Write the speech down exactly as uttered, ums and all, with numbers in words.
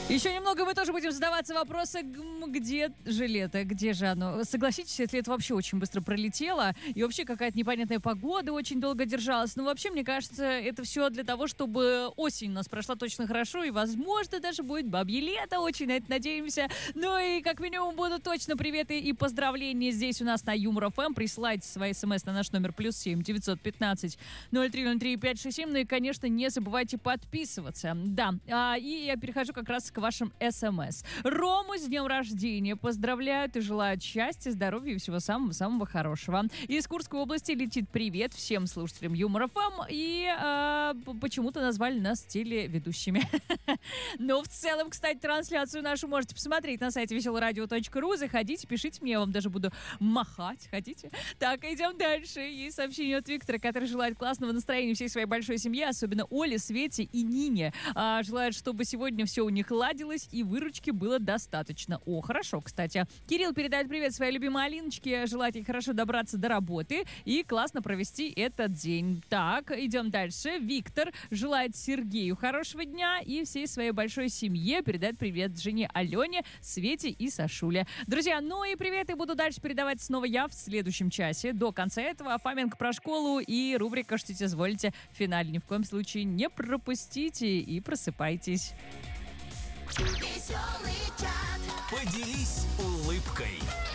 Еще немного мы тоже будем задаваться вопросом, где же лето, где же оно? Согласитесь, это лето вообще очень быстро пролетело, и вообще какая-то непонятная погода очень долго держалась. Но вообще, мне кажется, это все для того, чтобы осень у нас прошла точно хорошо, и, возможно, даже будет бабье лето, очень на это надеемся. Ну и, как минимум, будут точно приветы и поздравления здесь у нас на Юмор ФМ. Присылайте свои смс на наш номер плюс семь девятьсот пятнадцать ноль три ноль три пять шесть семь. Ну и, конечно, не забывайте подписываться. Да, а, и я перехожу как раз к вашим смс. Рому с днем рождения поздравляют и желают счастья, здоровья и всего самого-самого хорошего. Из Курской области летит привет всем слушателям Юмор ФМ, и э, почему-то назвали нас телеведущими. Но в целом, кстати, трансляцию нашу можете посмотреть на сайте веселое радио точка ру. Заходите, пишите мне, я вам даже буду махать. Хотите? Так, идем дальше. Есть сообщение от Виктора, который желает классного настроения всей своей большой семье, особенно Оле, Свете и Нине. А, желает, чтобы сегодня все у них ладилось и выручки было достаточно. О, хорошо, кстати. Кирилл передает привет своей любимой Алиночке. Желает ей хорошо добраться до работы и классно провести этот день. Так, идем дальше. Виктор желает Сергею хорошего дня и всей своей большой семье. Передает привет жене Алене, Свете и Сашуле. Друзья, ну и приветы буду дальше передавать снова я в следующем часе. До конца этого Фоменко про школу и рубрика «Что изволите» в финале. Ни в коем случае не пропустите и просыпайтесь. Веселый чат. Поделись улыбкой.